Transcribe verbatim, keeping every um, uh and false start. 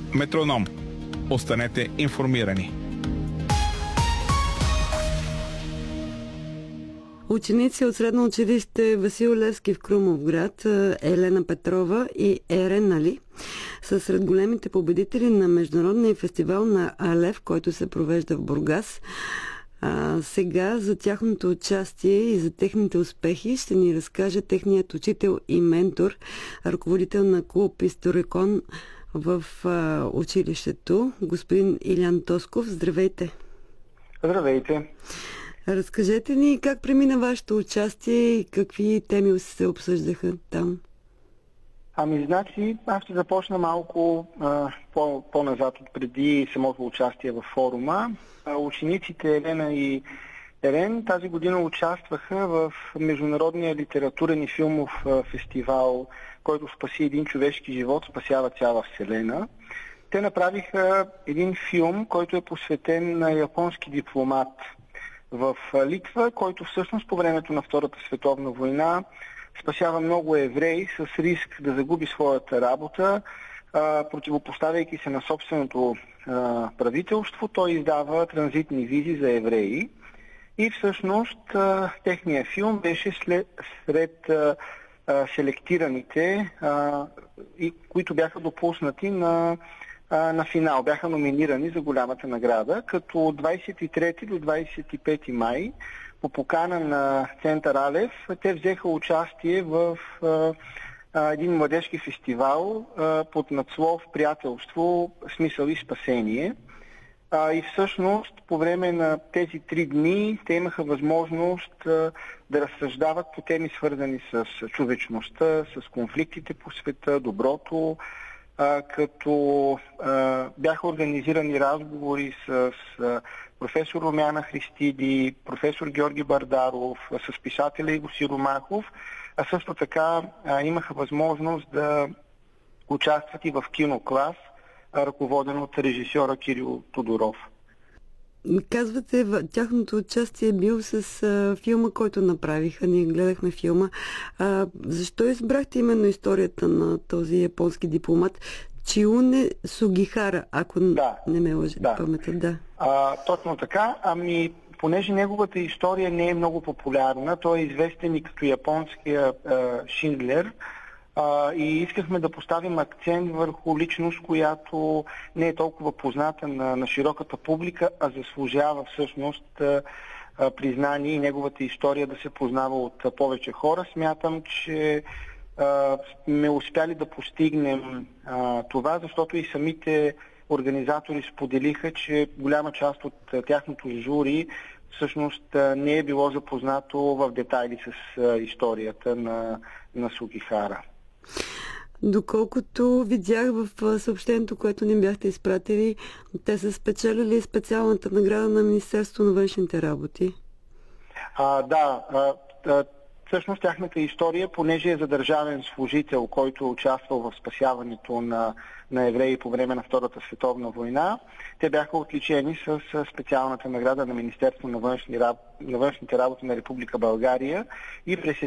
Метроном. Останете информирани. Ученици от средно училище Васил Левски в Крумовград, Елена Петрова и Ерен Али са сред големите победители на Международния фестивал на Алев, който се провежда в Бургас. А, сега за тяхното участие и за техните успехи ще ни разкаже техният учител и ментор, ръководител на клуб Историкон в а, училището, господин Илян Тосков. Здравейте! Здравейте! Разкажете ни как премина вашето участие и какви теми се обсъждаха там. Ами, значи, аз ще започна малко а, по, по-назад от преди самото участие във форума. А, учениците Елена и Ерен тази година участваха в Международния литературен и филмов а, фестивал, който спаси един човешки живот, спасява цяла вселена. Те направиха един филм, който е посветен на японски дипломат в Литва, който всъщност по времето на Втората световна война спасява много евреи с риск да загуби своята работа, а, противопоставяйки се на собственото а, правителство. Той издава транзитни визи за евреи и всъщност а, техният филм беше след, сред а, а, селектираните, а, и, които бяха допуснати на на финал. Бяха номинирани за голямата награда, като от двадесет и трети до двадесет и пети май по покана на Център Алев те взеха участие в а, а, един младежки фестивал а, под надслов "Приятелство, смисъл и спасение". А, и всъщност по време на тези три дни те имаха възможност а, да разсъждават по теми, свързани с човечността, с конфликтите по света, доброто, А, като а, бяха организирани разговори с, с професор Румяна Христиди, професор Георги Бардаров, с писателя Иво Сиромахов, а също така а, имаха възможност да участват и в киноклас, а, ръководен от режисьора Кирил Тодоров. Казвате, тяхното участие е бил с а, филма, който направиха. Ние гледахме филма. А, защо избрахте именно историята на този японски дипломат? Чиуне Сугихара, ако да, не ме лъже да. паметта. Да. А, точно така. Ами, понеже неговата история не е много популярна, той е известен и като японския а, Шиндлер, Uh, и искахме да поставим акцент върху личност, която не е толкова позната на, на широката публика, а заслужава всъщност uh, uh, признание и неговата история да се познава от uh, повече хора. Смятам, че uh, сме успяли да постигнем uh, това, защото и самите организатори споделиха, че голяма част от uh, тяхното жури всъщност uh, не е било запознато в детайли с uh, историята на, на Сугихара. Доколкото видях в съобщението, което ни бяхте изпратили, те са спечелили специалната награда на Министерството на външните работи. А, да, а, а, всъщност тяхната история, понеже е за държавен служител, който е участвал в спасяването на, на евреи по време на Втората световна война, те бяха отличени с, с специалната награда на Министерството на, външни, на външните работи на Република България и през